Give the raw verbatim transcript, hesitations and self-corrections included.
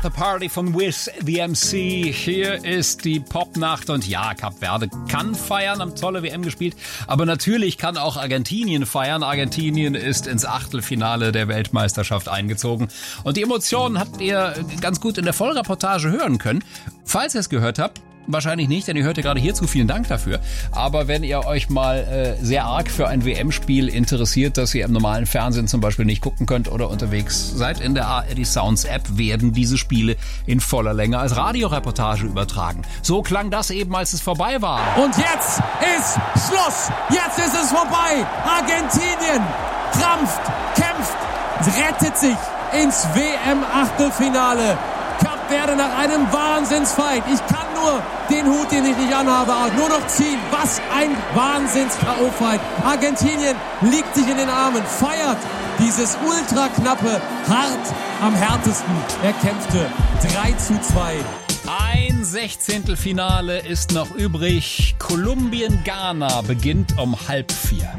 After Party von Wiz the M C. Hier ist die Popnacht und ja, Kap Verde kann feiern, haben tolle W M gespielt, aber natürlich kann auch Argentinien feiern. Argentinien ist ins Achtelfinale der Weltmeisterschaft eingezogen und die Emotionen habt ihr ganz gut in der Vollreportage hören können. Falls ihr es gehört habt, wahrscheinlich nicht, denn ihr hört ja gerade hierzu. Vielen Dank dafür. Aber wenn ihr euch mal äh, sehr arg für ein W M-Spiel interessiert, das ihr im normalen Fernsehen zum Beispiel nicht gucken könnt oder unterwegs seid, in der A R D Sounds App werden diese Spiele in voller Länge als Radioreportage übertragen. So klang das eben, als es vorbei war. Und jetzt ist Schluss. Jetzt ist es vorbei. Argentinien krampft, kämpft, rettet sich ins W M-Achtelfinale. Kap Verde nach einem Wahnsinnsfight. Ich kann nur den Hut, den ich nicht anhabe, nur noch ziehen. Was ein Wahnsinns-K O-Fight. Argentinien liegt sich in den Armen, feiert dieses ultra knappe, hart am härtesten erkämpfte drei zu zwei. Ein Sechzehntelfinale ist noch übrig. Kolumbien-Ghana beginnt um halb vier.